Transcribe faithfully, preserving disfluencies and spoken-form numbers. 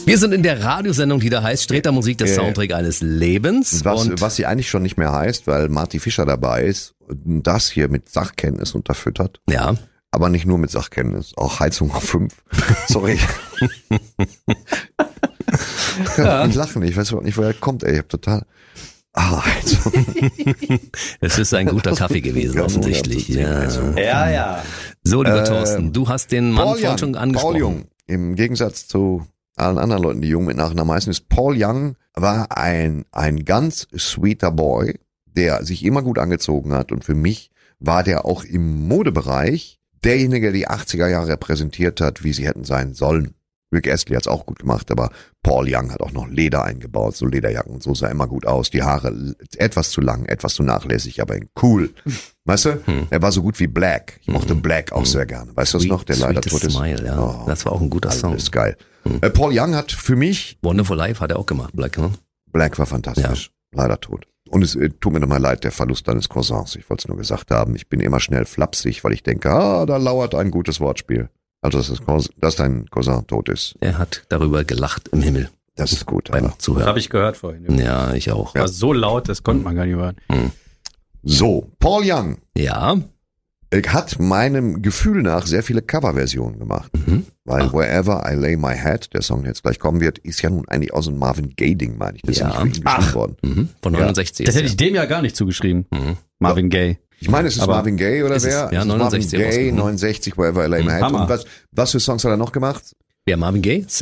Wir sind in der Radiosendung, die da heißt Streter Musik, der Äh, Soundtrack eines Lebens. Was, und was sie eigentlich schon nicht mehr heißt, weil Marty Fischer dabei ist und das hier mit Sachkenntnis unterfüttert. Ja. Aber nicht nur mit Sachkenntnis, auch Heizung auf fünf. Sorry. Ja. Ich lache nicht, ich weiß überhaupt nicht, woher er kommt, ey. Ich hab total... Ah, Heizung. Es ist ein guter Kaffee gewesen, Ja, offensichtlich. Ja. Ja, ja. So, lieber Äh, Thorsten, du hast den Mann Paul vorhin Young, schon angesprochen. Paul Young, im Gegensatz zu allen anderen Leuten, die jung mit Nachnamen heißen, ist Paul Young war ein, ein ganz sweeter Boy, der sich immer gut angezogen hat und für mich war der auch im Modebereich derjenige, der die achtziger Jahre repräsentiert hat, wie sie hätten sein sollen. Rick Astley hat's auch gut gemacht, aber Paul Young hat auch noch Leder eingebaut, so Lederjacken und so, sah immer gut aus. Die Haare etwas zu lang, etwas zu nachlässig, aber cool. Weißt du? Hm. Er war so gut wie Black. Ich mochte Black auch sehr gerne. Weißt du das Sweet- noch? Der leider Sweetest tot ist. Smile, ja. Oh, Das war auch ein guter Song. ist geil. Äh, Paul Young hat für mich, Wonderful Life hat er auch gemacht, Black, ne? Black war fantastisch, leider tot. Und es äh, tut mir nochmal leid, der Verlust deines Cousins. Ich wollte es nur gesagt haben. Ich bin immer schnell flapsig, weil ich denke, ah, da lauert ein gutes Wortspiel. Also, dass, das Cousin, dass dein Cousin tot ist. Er hat darüber gelacht im Himmel Das ist gut. beim Aber. Das Zuhören. habe ich gehört vorhin. Ja, ich auch. War so laut, das konnte man gar nicht hören. So, Paul Young Ja. äh, hat meinem Gefühl nach sehr viele Coverversionen gemacht. Mhm. Weil Ah. Wherever I Lay My Head, der Song, der jetzt gleich kommen wird, ist ja nun eigentlich aus einem Marvin Gaye-Ding, meine ich. Das Ja. ist ja nicht für ihn geschrieben worden. Mhm. Von Ja. neunundsechzig. Das ist hätte ich dem ja gar nicht zugeschrieben. er. Mhm. Marvin Gaye. Ich meine, es ist Aber Marvin Gaye oder ist es, wer? ja, Es ist neunundsechzig Marvin Gaye, rausgekommen. neunundsechzig, Wherever I Lay My Mhm, Head. Hammer. Und was, was für Songs hat er noch gemacht? Ja, Marvin Gaye.